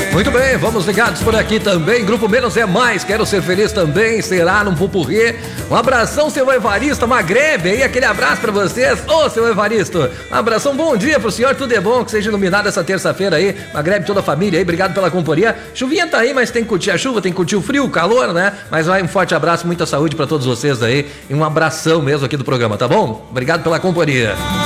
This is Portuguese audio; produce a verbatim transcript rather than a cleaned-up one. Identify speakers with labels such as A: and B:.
A: Muito bem, vamos ligados por aqui também. Grupo Menos é Mais, quero ser feliz também, será num pupurri. Um abração, seu Evaristo Magrebe, aí aquele abraço pra vocês. Ô, seu Evaristo, um abração, bom dia pro senhor, tudo é bom, que seja iluminado essa terça-feira aí. Magrebe, toda a família aí, obrigado pela companhia. Chuvinha tá aí, mas tem que curtir a chuva, tem que curtir o frio, o calor, né? Mas vai, um forte abraço, muita saúde pra todos vocês aí e um abração mesmo aqui do programa, tá bom? Obrigado pela companhia.